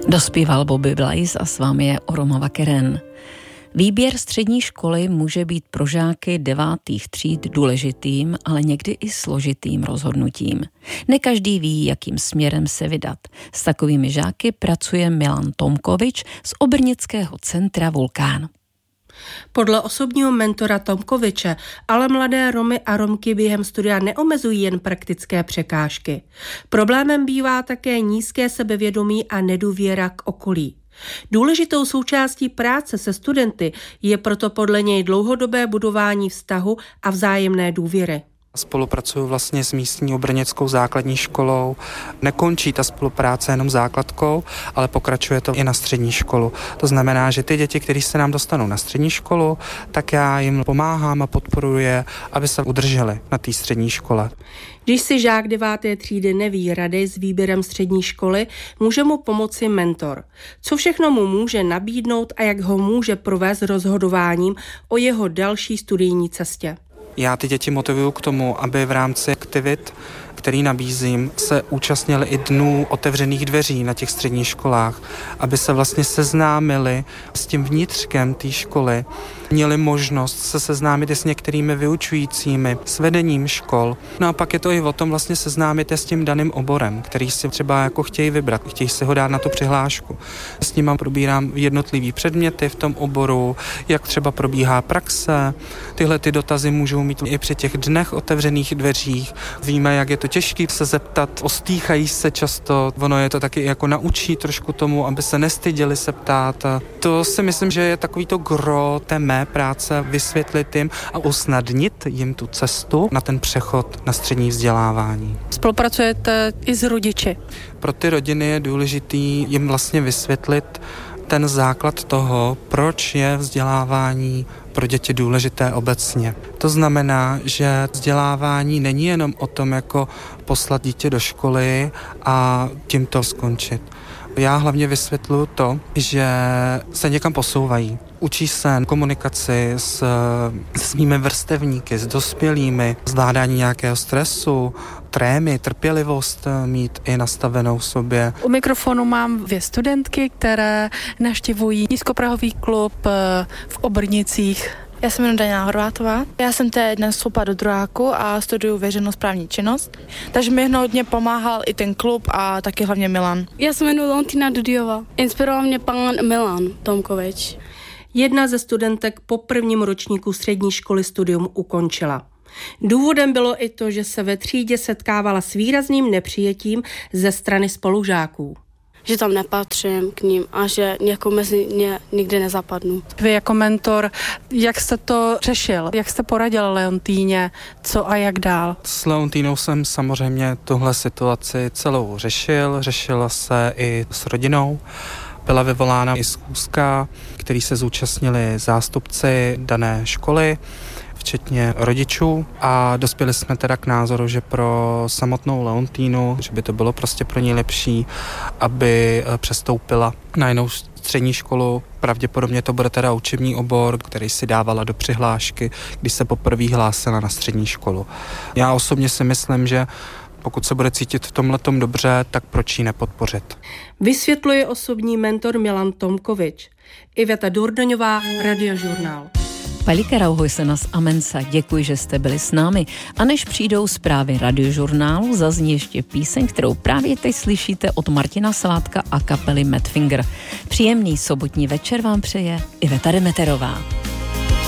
Dospíval Bobby Blaise a s vámi je Oroma Keren. Výběr střední školy může být pro žáky 9. tříd důležitým, ale někdy i složitým rozhodnutím. Ne každý ví, jakým směrem se vydat. S takovými žáky pracuje Milan Tomkovič z obrnického centra Vulkán. Podle osobního mentora Tomkoviče ale mladé Romy a Romky během studia neomezují jen praktické překážky. Problémem bývá také nízké sebevědomí a nedůvěra k okolí. Důležitou součástí práce se studenty je proto podle něj dlouhodobé budování vztahu a vzájemné důvěry. Spolupracuju vlastně s místní obrněckou základní školou. Nekončí ta spolupráce jenom základkou, ale pokračuje to i na střední školu. To znamená, že ty děti, které se nám dostanou na střední školu, tak já jim pomáhám a podporuji je, aby se udrželi na té střední škole. Když si žák 9. třídy neví rady s výběrem střední školy, může mu pomoci mentor. Co všechno mu může nabídnout a jak ho může provést rozhodováním o jeho další studijní cestě. Já ty děti motivuju k tomu, aby v rámci aktivit, který nabízím, se účastnili i dnů otevřených dveří na těch středních školách, aby se vlastně seznámili s tím vnitřkem té školy, měli možnost se seznámit i s některými vyučujícími, s vedením škol. No a pak je to i o tom vlastně seznámit s tím daným oborem, který si třeba jako chtějí vybrat, chtějí si ho dát na tu přihlášku. S nima probírám jednotlivý předměty v tom oboru, jak třeba probíhá praxe. Tyhle ty dotazy můžou mít i při těch dnech otevřených dveřích. Víme, jak je to těžké se zeptat, ostýchají se často. Ono je to taky jako naučí trošku tomu, aby se nestyděli se ptát. To si myslím, že je takový to gro té mé práce, vysvětlit jim a usnadnit jim tu cestu na ten přechod na střední vzdělávání. Spolupracujete i s rodiči? Pro ty rodiny je důležitý jim vlastně vysvětlit ten základ toho, proč je vzdělávání pro děti důležité obecně. To znamená, že vzdělávání není jenom o tom, jako poslat dítě do školy a tím to skončit. Já hlavně vysvětluji to, že se někam posouvají. Učí se komunikaci s svými vrstevníky, s dospělými, zvládání nějakého stresu, trémy, trpělivost mít i nastavenou v sobě. U mikrofonu mám 2 studentky, které navštěvují nízkoprahový klub v Obrnicích. Já se jmenuji Daniela Horvátová. Já jsem dnes vstoupila do druháku a studuju veřejnou správní činnost. Takže mi hodně pomáhal i ten klub a taky hlavně Milan. Já se jmenuji Leontina Dudiová. Inspiroval mě pan Milan Tomkovič. Jedna ze studentek po prvním ročníku střední školy studium ukončila. Důvodem bylo i to, že se ve třídě setkávala s výrazným nepřijetím ze strany spolužáků. Že tam nepatřím k ním a že jako mezi ně nikdy nezapadnu. Vy jako mentor, jak jste to řešil? Jak jste poradil Leontíně, co a jak dál? S Leontínou jsem samozřejmě tuhle situaci celou řešila se i s rodinou. Byla vyvolána i schůzka, který se zúčastnili zástupci dané školy, včetně rodičů, a dospěli jsme teda k názoru, že pro samotnou Leontínu, že by to bylo prostě pro ní lepší, aby přestoupila na jinou střední školu. Pravděpodobně to bude teda učební obor, který si dávala do přihlášky, když se poprvé hlásila na střední školu. Já osobně si myslím, že pokud se bude cítit v tomhletom dobře, tak proč ji nepodpořit. Vysvětluje osobní mentor Milan Tomkovič. Iveta Durdoňová, Radiožurnál. Palika Rauhojsenas Amensa, děkuji, že jste byli s námi. A než přijdou zprávy Radiožurnálu, zazní ještě píseň, kterou právě teď slyšíte od Martina Sládka a kapely Madfinger. Příjemný sobotní večer vám přeje Iveta Demeterová.